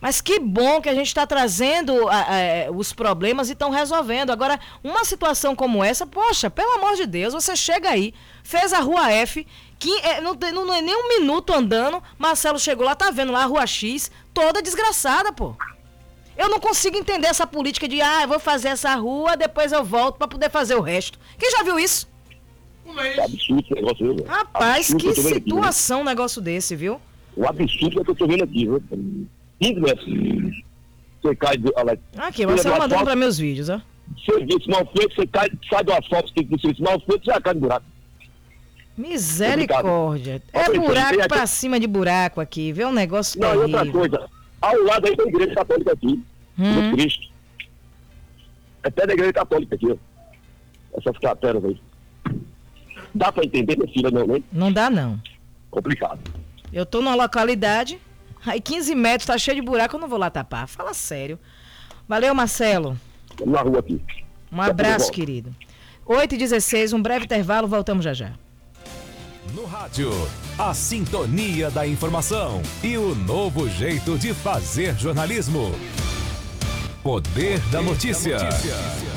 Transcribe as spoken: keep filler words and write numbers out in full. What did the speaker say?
Mas que bom que a gente está trazendo a, a, os problemas e estão resolvendo. Agora, uma situação como essa, poxa, pelo amor de Deus, você chega aí, fez a Rua F, que é, não, não é nem um minuto andando, Marcelo chegou lá, tá vendo lá a Rua X, toda desgraçada, pô. Eu não consigo entender essa política de, ah, eu vou fazer essa rua, depois eu volto para poder fazer o resto. Quem já viu isso? É absurdo esse negócio, viu? Rapaz, absurdo que que situação um negócio desse, viu? O absurdo é que eu tô vendo aqui, viu? cinco metros. Você cai do... Aqui, você tá mandando para meus vídeos, ó. Serviço mal feito, você cai, sai do asfalto, você tem que ir serviço mal feito, você já cai no buraco. Misericórdia. É, é buraco aqui... pra cima de buraco aqui, vê um negócio Não, terrível. e outra coisa, ao lado aí da igreja católica aqui, hum. do Cristo. É perto da igreja católica aqui, ó. Essas crateras aí. Dá pra entender, minha filha, não, né? Não dá, não. Complicado. Eu tô numa localidade, aí quinze metros, tá cheio de buraco, eu não vou lá tapar. Fala sério. Valeu, Marcelo. Vamos na rua aqui. Um abraço, querido. oito e dezesseis, um breve intervalo, voltamos já já. No rádio, a sintonia da informação e o novo jeito de fazer jornalismo. Poder da notícia.